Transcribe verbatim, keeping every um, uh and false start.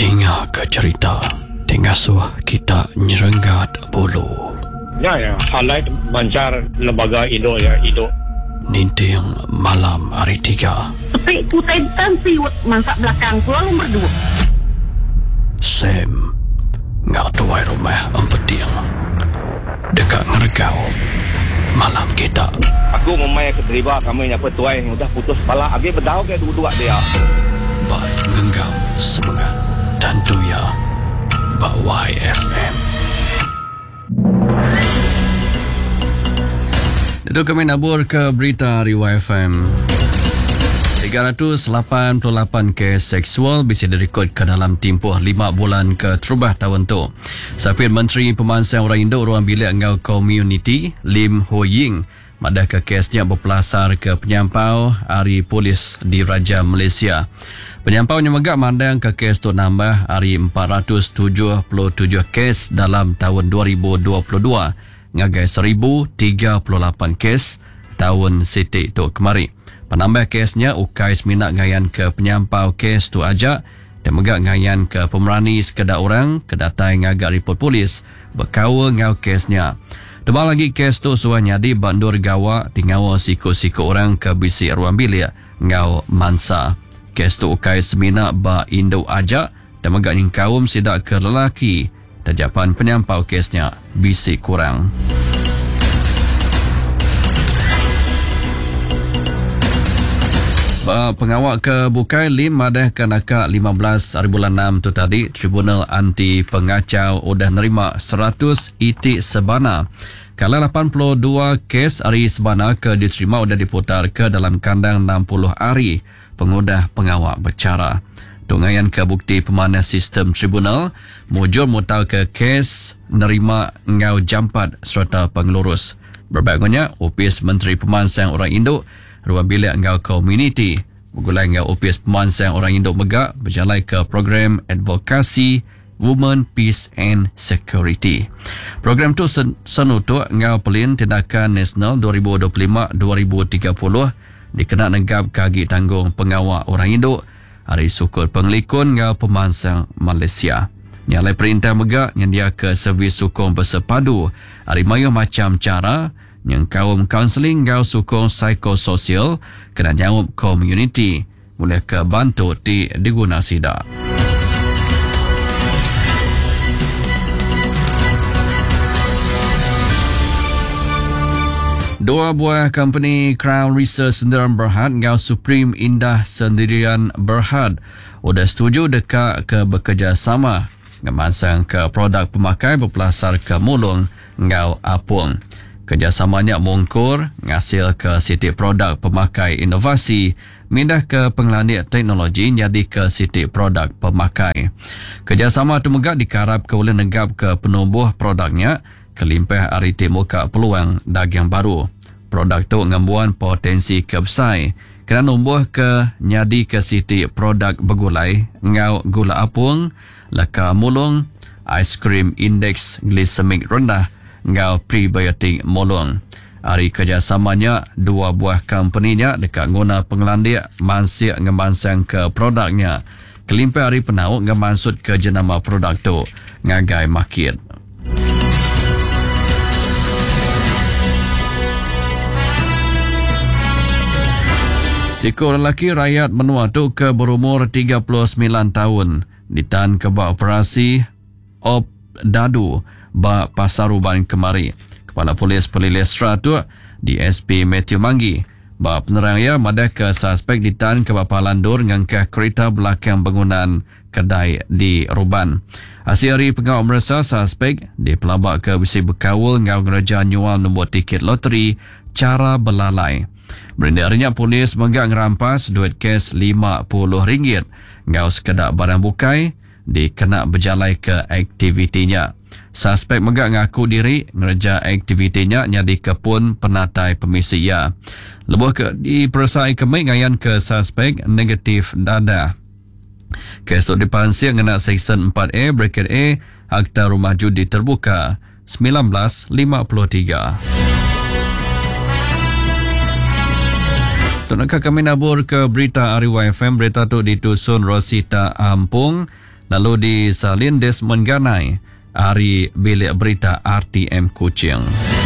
Dengar ke cerita, dengar suah kita nyerenggat bulu. Ya, ya. Highlight mancar lembaga Indo ya, Indo. Ninting malam hari tiga. Tapi kutai tansi masak belakang pulau nomor dua. Sam ngau tuai rumah empeting dekat ngergau malam kita. Aku memang keterima kamu yang apa tuai yang udah putus kepala. Abi berdau ke dua-dua dia. Bat ngenggam semangat dan tuya Bak Y F M. Itu kami nabur ke berita dari Y F M. tiga ratus lapan puluh lapan kes seksual bisa direkod ke dalam tempoh lima bulan ke terubah tahun tu. Sapir Menteri Pemansang Orang Indo Ruang Bilik Ngau Community Lim Ho Ying madah ke kesnya berpelasar ke penyampau hari polis di Raja Malaysia. Penyampau nyemegak mandang ke kes tu nambah hari empat ratus tujuh puluh tujuh kes dalam tahun dua ribu dua puluh dua ngagai seribu tiga puluh lapan kes tahun siti tu kemari. Penambah kesnya ukai seminat ngayan ke penyampau kes tu ajak dan megak ngayan ke pemerani sekedar orang kedatai ngagak report polis berkawa ngau kesnya. Tebal lagi kes tu suah nyadi bandur gawa tingawa siku-siku orang ke bisik ruang bilik ngau mansa. Kes tu ukai seminat ba Indo ajak dan megak nyingkawum sidak ke lelaki dan japan penyampau kesnya bisik kurang. Pengawal ke Bukai Lim madah ke nakak lima belas hari bulan enam tu tadi, Tribunal Anti Pengacau udah nerima seratus itik sebana. Kalau lapan puluh dua kes hari sebana ke diterima udah diputar ke dalam kandang enam puluh hari pengudah pengawal bercara. Tunggayan ke bukti pemanas sistem tribunal, mujur mutau ke kes nerima ngau jampat serta pengelurus. Berbagainya, Opis Menteri Pemansang Orang Indo Ruang Bilik Ngau Community bergulai ngau Opis Pemansang Orang Indo Megak berjalan ke program advokasi Women, Peace and Security. Program tu sen- senutuk ngau pelin tindakan nasional dua ribu dua puluh lima dua ribu tiga puluh dikena negap kagi tanggung pengawal orang Indo hari syukur pengelikun ngau Pemansang Malaysia. Nyalai perintah Megak yang dia ke servis sukong bersepadu hari mayu macam cara yang kaum kaunseling ngau sukong psikososial kena jawab community boleh ke bantu di diguna sida. Dua buah company Crown Research Sendirian Berhad ngau Supreme Indah Sendirian Berhad udah setuju dekat ke bekerjasama ngemasang ke produk pemakai berpelasar ke mulung ngau apung. Kerjasamanya mungkur ngasil ke siti produk pemakai inovasi mindah ke pengelandik teknologi jadi ke siti produk pemakai. Kerjasama tu megak dikarap ke oleh negap ke penubuh produknya kelimpah ariti muka peluang dagang baru. Produk tu ngembuan potensi kebesai kena numbuh ke nyadi ke siti produk bergulai ngau gula apung, leka mulung, aiskrim indeks glisemik rendah ngau prebiotik mulung. Hari kerjasamanya dua buah company-nya dekat guna pengelandik mansik ngemansang ke produknya. Kelimpah hari penau ngemansut ke jenama produk tu ngagai market. Siku lelaki rakyat menua tu ke berumur tiga puluh sembilan tahun ditan ke buat operasi op dadu ba Pasaruban kemari. Kepala Polis Perlis tu D S P Matthew Manggi ba penerang ya madah ke suspek ditan ke bapa landur ngangkah kereta belakang bangunan kedai di Ruban. Hasil hari pengawal merasa suspek dipelabak ke bisi berkawal ngau gereja nyual nombor tiket loteri cara belalai. Berendarnya polis menggak ngerampas duit kes lima puluh ringgit ngau sekedar barang bukai dikena berjalai ke aktivitinya. Suspek megak ngaku diri ngerja aktivitinya nyadi kepun penatai permisi ya. Lebuh ke dipersai kemai ngayan ke suspek negatif dada. Kes tu dipansir ngena Seksyen empat A Bracket A Akta Rumah Judi Terbuka sembilan belas lima puluh tiga. Tunakah kami nabur ke berita Ari Y F M. Berita tu ditusun Rosita Ampung. lalu disalin Desmond Ganai, Ahli Bilik Berita R T M Kuching.